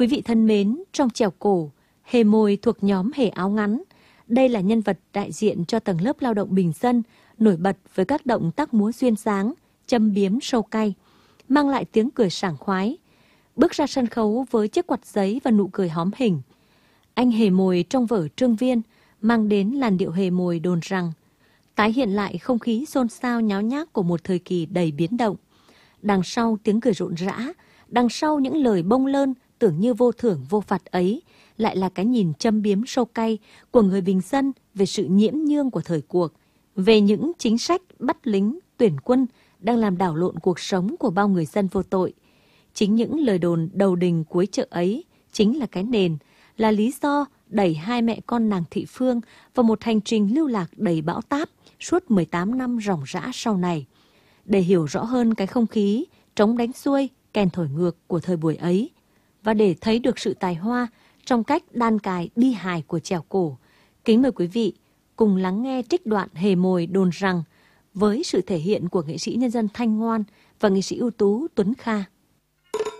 Quý vị thân mến, trong chèo cổ, Hề Mồi thuộc nhóm Hề Áo Ngắn. Đây là nhân vật đại diện cho tầng lớp lao động bình dân, nổi bật với các động tác múa duyên dáng, châm biếm sâu cay, mang lại tiếng cười sảng khoái. Bước ra sân khấu với chiếc quạt giấy và nụ cười hóm hình. Anh Hề Mồi trong vở Trương Viên mang đến làn điệu Hề Mồi đồn rằng, tái hiện lại không khí xôn xao nháo nhác của một thời kỳ đầy biến động. Đằng sau tiếng cười rộn rã, đằng sau những lời bông lơn tưởng như vô thưởng vô phạt ấy, lại là cái nhìn châm biếm sâu cay của người bình dân về sự nhiễm nhương của thời cuộc, về những chính sách bắt lính, tuyển quân đang làm đảo lộn cuộc sống của bao người dân vô tội. Chính những lời đồn đầu đình cuối chợ ấy chính là cái nền, là lý do đẩy hai mẹ con nàng Thị Phương vào một hành trình lưu lạc đầy bão táp suốt 18 năm ròng rã sau này. Để hiểu rõ hơn cái không khí trống đánh xuôi, kèn thổi ngược của thời buổi ấy, và để thấy được sự tài hoa trong cách đan cài bi hài của chèo cổ, kính mời quý vị cùng lắng nghe trích đoạn Hề Mồi đồn rằng với sự thể hiện của nghệ sĩ nhân dân Thanh Ngoan và nghệ sĩ ưu tú Tuấn Kha.